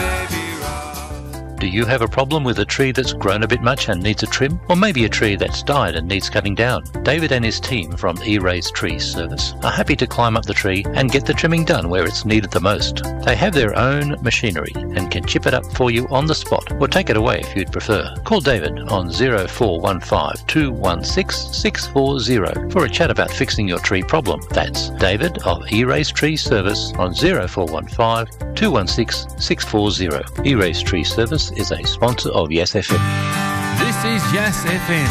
Do you have a problem with a tree that's grown a bit much and needs a trim? Or maybe a tree that's died and needs cutting down? David and his team from E-Rays Tree Service are happy to climb up the tree and get the trimming done where it's needed the most. They have their own machinery and can chip it up for you on the spot or take it away if you'd prefer. Call David on 0415 216 640 for a chat about fixing your tree problem. That's David of E-Rays Tree Service on 0415 216 640. E-Rays Tree Service is a sponsor of Yes FM. This is Yes FM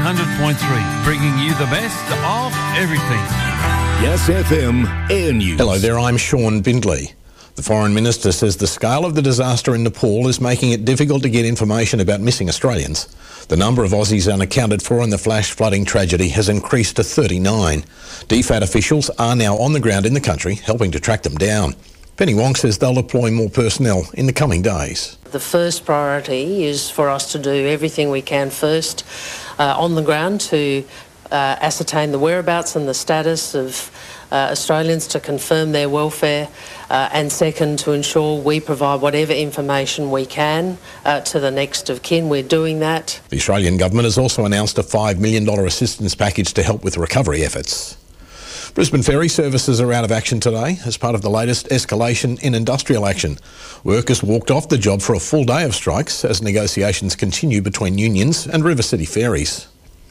100.3, bringing you the best of everything. Yes FM Air News. Hello there, I'm Sean Bindley. The Foreign Minister says the scale of the disaster in Nepal is making it difficult to get information about missing Australians. The number of Aussies unaccounted for in the flash flooding tragedy has increased to 39. DFAT officials are now on the ground in the country, helping to track them down. Penny Wong says they'll deploy more personnel in the coming days. The first priority is for us to do everything we can first on the ground to ascertain the whereabouts and the status of Australians, to confirm their welfare, and second, to ensure we provide whatever information we can to the next of kin. We're doing that. The Australian government has also announced a $5 million assistance package to help with recovery efforts. Brisbane ferry services are out of action today as part of the latest escalation in industrial action. Workers walked off the job for a full day of strikes as negotiations continue between unions and River City Ferries.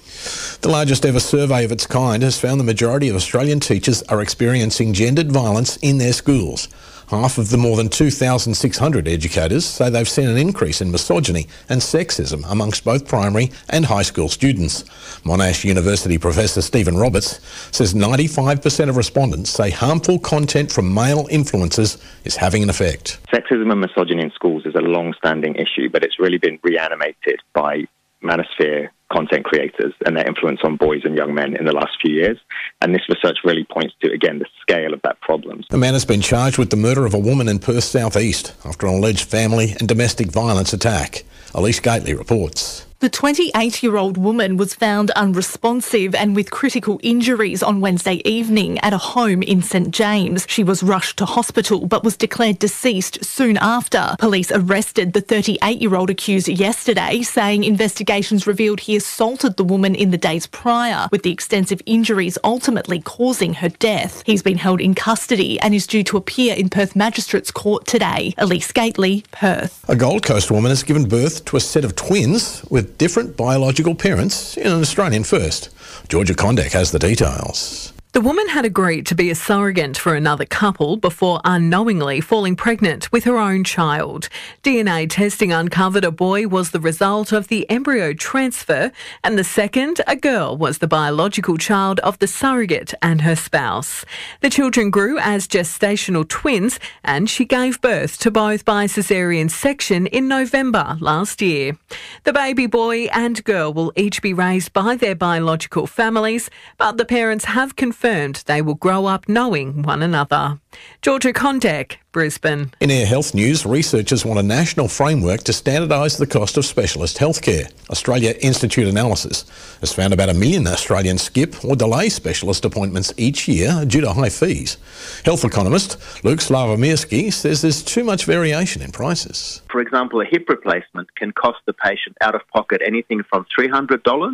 The largest ever survey of its kind has found the majority of Australian teachers are experiencing gendered violence in their schools. Half of the more than 2,600 educators say they've seen an increase in misogyny and sexism amongst both primary and high school students. Monash University Professor Stephen Roberts says 95% of respondents say harmful content from male influencers is having an effect. Sexism and misogyny in schools is a long-standing issue, but it's really been reanimated by manosphere content creators and their influence on boys and young men in the last few years. And this research really points to, again, the scale of that problem. A man has been charged with the murder of a woman in Perth South East after an alleged family and domestic violence attack. Elise Gately reports. The 28-year-old woman was found unresponsive and with critical injuries on Wednesday evening at a home in St James. She was rushed to hospital but was declared deceased soon after. Police arrested the 38-year-old accused yesterday, saying investigations revealed he assaulted the woman in the days prior, with the extensive injuries ultimately causing her death. He's been held in custody and is due to appear in Perth Magistrates Court today. Elise Gately, Perth. A Gold Coast woman has given birth to a set of twins with different biological parents in an Australian first. Georgia Condek has the details. The woman had agreed to be a surrogate for another couple before unknowingly falling pregnant with her own child. DNA testing uncovered a boy was the result of the embryo transfer, and the second, a girl, was the biological child of the surrogate and her spouse. The children grew as gestational twins, and she gave birth to both by caesarean section in November last year. The baby boy and girl will each be raised by their biological families, but the parents have confirmed they will grow up knowing one another. Georgia Condek, Brisbane. In Air Health News, researchers want a national framework to standardise the cost of specialist healthcare. Australia Institute analysis has found about 1 million Australians skip or delay specialist appointments each year due to high fees. Health economist Luke Slavomirsky says there's too much variation in prices. For example, a hip replacement can cost the patient out of pocket anything from $300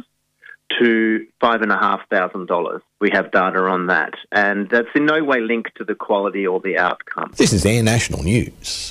to $5,500. We have data on that, and that's in no way linked to the quality or the outcome. This is Air National News.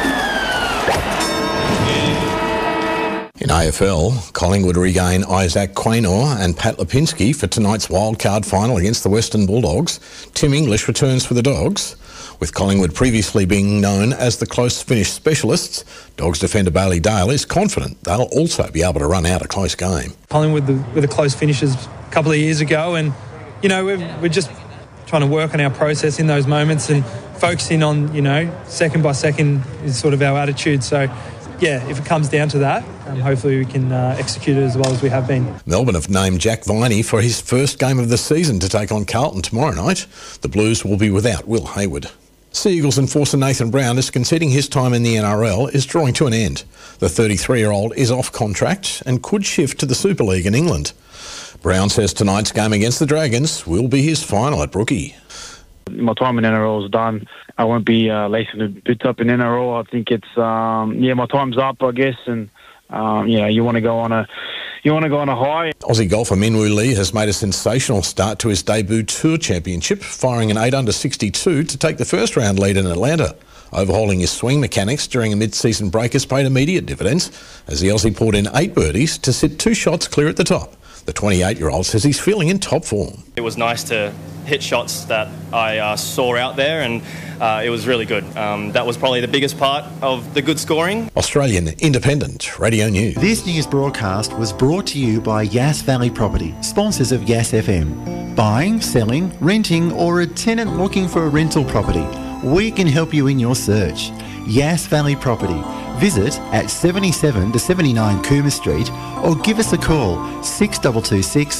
In AFL, Collingwood regain Isaac Quaynor and Pat Lipinski for tonight's wildcard final against the Western Bulldogs. Tim English returns for the Dogs. With Collingwood previously being known as the close finish specialists, Dogs defender Bailey Dale is confident they'll also be able to run out a close game. Collingwood with the close finishes a couple of years ago, and we're just trying to work on our process in those moments and focusing on second by second is sort of our attitude. So yeah, if it comes down to that, hopefully we can execute it as well as we have been. Melbourne have named Jack Viney for his first game of the season to take on Carlton tomorrow night. The Blues will be without Will Hayward. Sea Eagles enforcer Nathan Brown is conceding his time in the NRL is drawing to an end. The 33-year-old is off contract and could shift to the Super League in England. Brown says tonight's game against the Dragons will be his final at Brookie. My time in NRL is done. I won't be lacing the boots up in NRL. I think it's my time's up, I guess, and you want to go on a high. Aussie golfer Minwoo Lee has made a sensational start to his debut Tour Championship, firing an 8 under 62 to take the first round lead in Atlanta. Overhauling his swing mechanics during a mid-season break has paid immediate dividends as the Aussie poured in 8 birdies to sit 2 shots clear at the top. The 28-year-old says he's feeling in top form. It was nice to hit shots that I saw out there, and it was really good. That was probably the biggest part of the good scoring. Australian Independent Radio News. This news broadcast was brought to you by Yass Valley Property, sponsors of Yass FM. Buying, selling, renting, or a tenant looking for a rental property, we can help you in your search. Yass Valley Property. Visit at 77 to 79 Cooma Street or give us a call 6226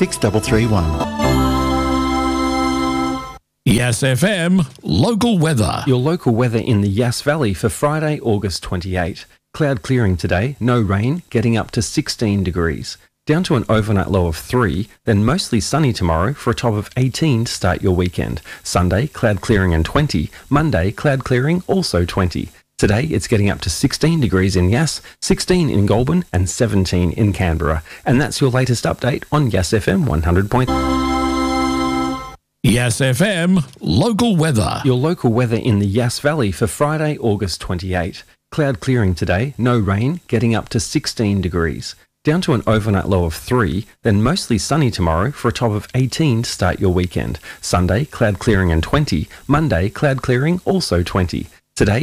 6331. Yass FM local weather. Your local weather in the Yass Valley for Friday, August 28. Cloud clearing today, no rain, getting up to 16 degrees. Down to an overnight low of 3, then mostly sunny tomorrow for a top of 18 to start your weekend. Sunday, cloud clearing and 20. Monday, cloud clearing, also 20. Today, it's getting up to 16 degrees in Yass, 16 in Goulburn and 17 in Canberra. And that's your latest update on Yass FM 100. Yass FM local weather. Your local weather in the Yass Valley for Friday, August 28. Cloud clearing today, no rain, getting up to 16 degrees. Down to an overnight low of 3, then mostly sunny tomorrow for a top of 18 to start your weekend. Sunday, cloud clearing and 20. Monday, cloud clearing, also 20. Today,